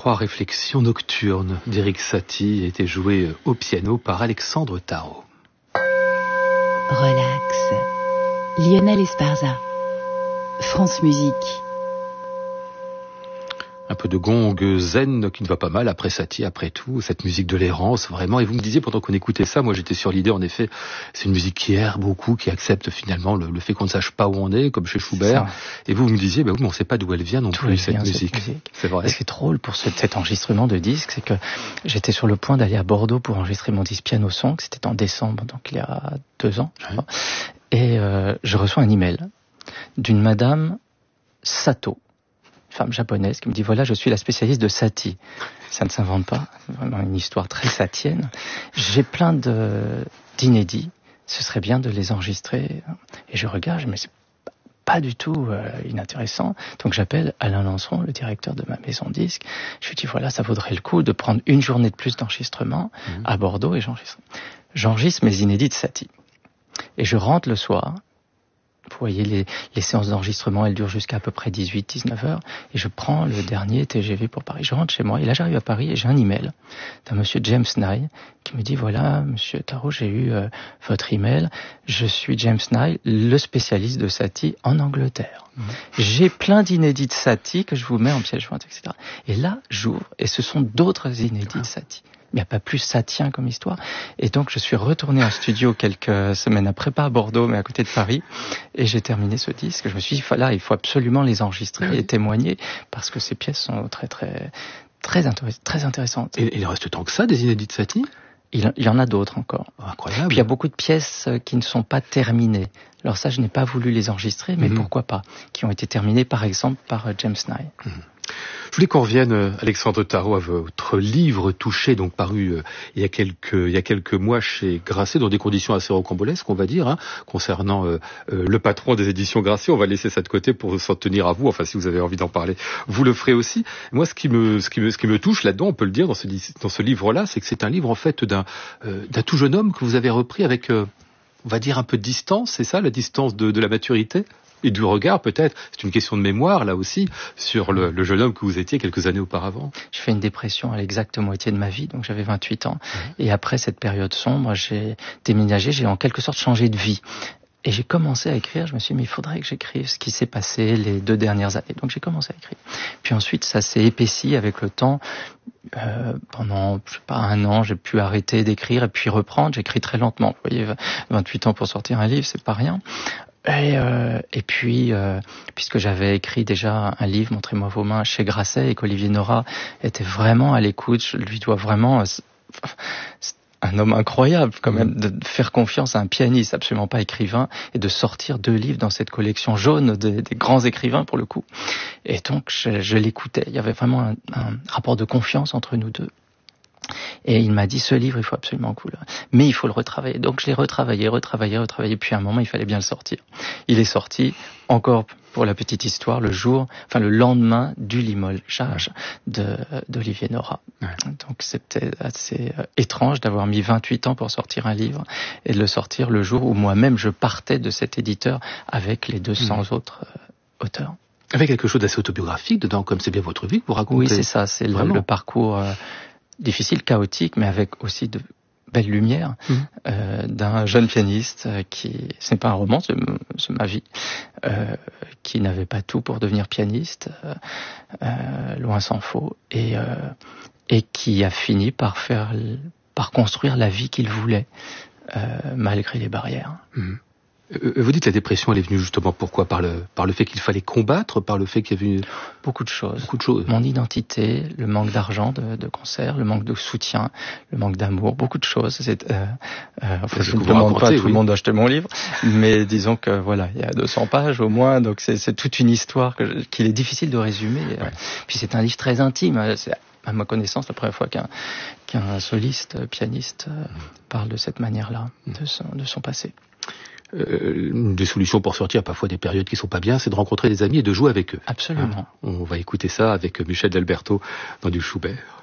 3 réflexions nocturnes d'Erik Satie étaient jouées au piano par Alexandre Tarot. Relax. Lionel Esparza. France Musique. Un peu de gong zen qui ne va pas mal après Satie, après tout, cette musique de l'errance, vraiment. Et vous me disiez, pendant qu'on écoutait ça, moi j'étais sur l'idée, en effet, c'est une musique qui erre beaucoup, qui accepte finalement le fait qu'on ne sache pas où on est, comme chez Schubert. Et vous me disiez, oui, mais on ne sait pas d'où elle vient non plus, cette musique. C'est vrai. Ce qui est drôle pour cet enregistrement de disque, c'est que j'étais sur le point d'aller à Bordeaux pour enregistrer mon disque Piano Song, c'était en décembre, donc il y a 2 ans, je crois. Et je reçois un email d'une madame Sato, femme japonaise, qui me dit, voilà, je suis la spécialiste de Satie. Ça ne s'invente pas, c'est vraiment une histoire très satienne. J'ai plein d'inédits, ce serait bien de les enregistrer. Et je regarde, mais c'est pas du tout inintéressant. Donc j'appelle Alain Lanceron, le directeur de ma maison de disques. Je lui dis, voilà, ça vaudrait le coup de prendre une journée de plus d'enregistrement à Bordeaux, et j'enregistre. J'enregistre mes inédits de Satie. Et je rentre le soir. Vous voyez, les séances d'enregistrement, elles durent jusqu'à peu près 18-19 heures. Et je prends le dernier TGV pour Paris. Je rentre chez moi. Et là, j'arrive à Paris et j'ai un email d'un monsieur James Nye qui me dit, voilà, monsieur Tarot, j'ai eu votre email. Je suis James Nye, le spécialiste de Satie en Angleterre. J'ai plein d'inédits de Satie que je vous mets en pièce jointe, etc. Et là, j'ouvre. Et ce sont d'autres inédits de Satie. Il n'y a pas plus satien comme histoire. Et donc, je suis retourné en studio quelques semaines après, pas à Bordeaux, mais à côté de Paris. Et j'ai terminé ce disque. Je me suis dit, là, il faut absolument les enregistrer et témoigner, parce que ces pièces sont très intéressantes. Et il reste tant que ça, des inédits de Satie ? Il y en a d'autres encore. Incroyable. Puis il y a beaucoup de pièces qui ne sont pas terminées. Alors ça, je n'ai pas voulu les enregistrer, mais pourquoi pas, qui ont été terminées, par exemple, par James Nye. Je voulais qu'on revienne, Alexandre Tarot, à votre livre Touché, donc paru il y a quelques mois chez Grasset, dans des conditions assez rocambolesques, on va dire, concernant le patron des éditions Grasset. On va laisser ça de côté pour s'en tenir à vous. Enfin, si vous avez envie d'en parler, vous le ferez aussi. Moi, ce qui me touche là-dedans, on peut le dire dans ce livre-là, c'est que c'est un livre en fait d'un tout jeune homme que vous avez repris avec, on va dire, un peu de distance. C'est ça, la distance de la maturité et du regard, peut-être. C'est une question de mémoire, là aussi, sur le jeune homme que vous étiez quelques années auparavant. Je fais une dépression à l'exacte moitié de ma vie, donc j'avais 28 ans. Et après cette période sombre, j'ai déménagé, j'ai en quelque sorte changé de vie. Et j'ai commencé à écrire, je me suis dit, mais il faudrait que j'écrive ce qui s'est passé les 2 dernières années. Donc j'ai commencé à écrire. Puis ensuite, ça s'est épaissi avec le temps. Pendant, je sais pas, 1 an, j'ai pu arrêter d'écrire et puis reprendre. J'écris très lentement. Vous voyez, 28 ans pour sortir un livre, c'est pas rien. Et puis, puisque j'avais écrit déjà un livre, Montrez-moi vos mains, chez Grasset, et qu'Olivier Nora était vraiment à l'écoute, je lui dois vraiment... un homme incroyable quand même, de faire confiance à un pianiste absolument pas écrivain et de sortir 2 livres dans cette collection jaune des grands écrivains pour le coup. Et donc je l'écoutais, il y avait vraiment un rapport de confiance entre nous deux. Et il m'a dit, ce livre, il faut absolument que vous mais il faut le retravailler. Donc je l'ai retravaillé, puis à un moment, il fallait bien le sortir. Il est sorti, encore pour la petite histoire, le lendemain du limogeage d'Olivier Nora. Donc c'était assez étrange d'avoir mis 28 ans pour sortir un livre et de le sortir le jour où moi-même je partais de cet éditeur avec les 200 autres auteurs. Avec quelque chose d'assez autobiographique dedans, comme c'est bien votre vie que vous racontez. Oui, c'est ça, c'est le parcours... difficile, chaotique, mais avec aussi de belles lumières d'un jeune pianiste ce n'est pas un roman, c'est ma vie, qui n'avait pas tout pour devenir pianiste, loin s'en faut, et qui a fini par construire la vie qu'il voulait, malgré les barrières. Vous dites la dépression, elle est venue justement pourquoi ? Par le fait qu'il fallait combattre, par le fait qu'il y avait beaucoup de choses. Mon identité, le manque d'argent de concert, le manque de soutien, le manque d'amour, beaucoup de choses. Je ne demande pas à tout le monde d'acheter mon livre, mais disons que voilà, il y a 200 pages au moins, donc c'est toute une histoire qu'il est difficile de résumer. Puis c'est un livre très intime. C'est à ma connaissance la première fois qu'un soliste, pianiste parle de cette manière-là, de son passé. Des solutions pour sortir parfois des périodes qui sont pas bien, c'est de rencontrer des amis et de jouer avec eux. Absolument. On va écouter ça avec Michel Delberto dans du Schubert.